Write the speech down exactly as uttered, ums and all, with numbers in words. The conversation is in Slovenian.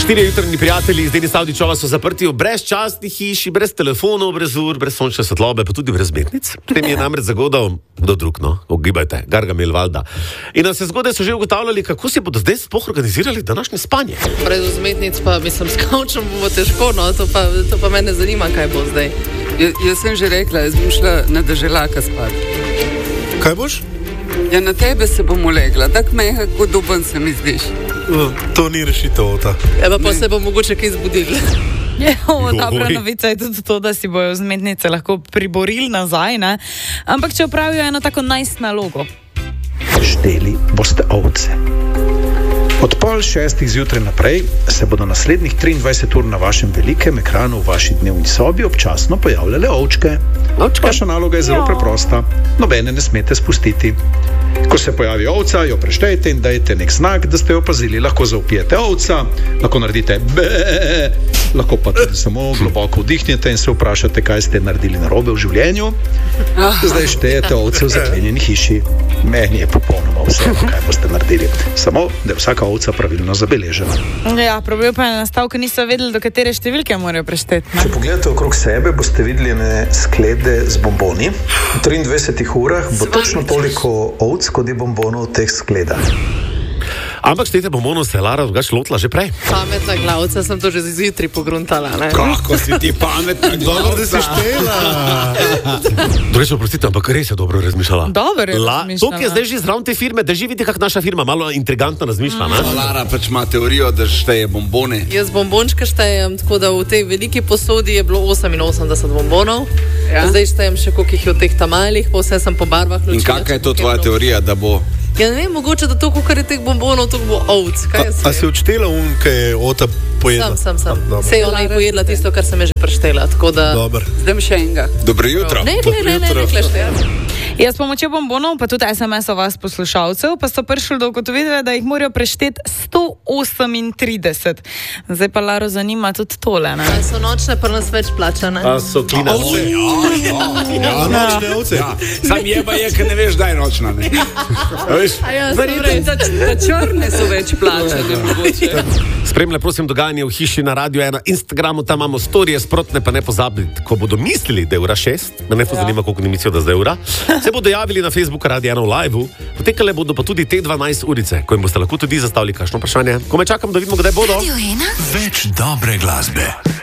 Štirje jutrni prijatelji iz Denis Avdičova so zaprti v brezčasni hiši, brez telefonov, brez ur, brez sončne svetlobe, pa tudi brez metnic. Tem je namreč zagodal, kdo drug, no, ogibajte, Gargamel Valda. In na vse zgodaj so že ugotavljali, kako si bodo zdaj sploh organizirali današnje spanje. Brez vzmetnic pa, mislim, s kavčem bo težko, no, to pa, to pa mene zanima, kaj bo zdaj. Ja, jaz sem že rekla, jaz bom šla na deželaka spat. Kaj boš? Ja, na tebe se bom ulegla, tak mehak, kot doben se mi zdiš. Uh, to ni rešitev, ta. Ja, pa, pa se bom mogoče kaj zbudili. Ja, dobra novica je tudi to, da si bojo vzmetnice lahko priborili nazaj, ne? Ampak če opravijo eno tako nice nalogo. Šteli boste ovce. Od pol šestih zjutraj naprej se bodo naslednjih triindvajset ur na vašem velikem ekranu v vaši dnevni sobi občasno pojavljale ovčke. Vaša naloga je zelo preprosta. Nobene ne smete spustiti. Ko se pojavi ovca, jo preštejte in dajte nek znak, da ste jo opazili. Lahko zaupijete ovca, lahko naredite be, lahko pa tudi samo globoko vdihnete in se vprašate, kaj ste naredili narobe v življenju. Zdaj štejete ovce v zaklenjeni hiši. Meni je popolnoma vse, kaj boste naredili. Samo, da je vsaka ovca pravilno zabeležena. Ja, problem pa je nastal, ker niso vedeli, do katere številke morajo prešteti. Če pogledate okrog sebe, boste videli ene sklede z bomboni. V triindvajsetih urah bo točno toliko ovc, kot je bombonov v teh skledah. Ampak štete bombonov se je Lara drugače lotila že prej. Pametna glavca, sem to že zjutraj pogruntala, ne? Kako si ti pametna glavca? Dobro, da si štela. Drugače, oprostite, ampak res je dobro razmišljala. Dobro je La, razmišljala. To, ki je zdaj že zraven te firme, da že vidi, kak naša firma malo intrigantno razmišlja, ne? Lara pač ima teorijo, da šteje bombone. Jaz bombončka štejem, tako da v tej veliki posodi je bilo oseminosemdeset bombonov. Ja. Zdaj štejem še, koliko jih je v teh tamalih, pa vse sem po barvah ločila. In kakšna je to tvoja teorija, da bo... Ja, ne vem, mogoče, da to, koliko je teh bombonov, to bo ovc. Kaj jaz A, a si odštela un, kaj je Ota pojedla? Sem, sem, sem. A, Sej ona je pojedla tisto, kar sem je že preštela, tako da... Dobar. Zdaj mi še enega. Dobro jutro. Ne, ne, ne, ne, ne, ne, Ja, s pomočjo bombonov, pa tudi es em es-ov vas poslušalcev, pa so prišli do ugotovitve, da jih morajo prešteti sto osemintrideset. Zdaj pa Laro zanima tudi tole, ne? A so nočne pa nas več plačane? A so klina. Ovce? Ja, ja, nočne ovce. Ja. Sam jeba je, ker ne veš, da je nočna, ne? Veš? Verjetno, da, da črne so več plačane, mogoče. Spremljaj, prosim, dogajanje v hiši na Radio ena, Instagramu, tam imamo storije, sprotne pa ne pozabiti, ko bodo mislili, da je ura šest, me ne zanima, koliko ne mislijo, da zdaj je ura, se bodo javili na Facebooku Radio ena v liveu, potekale bodo pa tudi te dvanajst urice, ko jim boste lahko tudi zastavili kakšno vprašanje. Ko me čakam, da vidimo, kdaj bodo. Več dobre glasbe.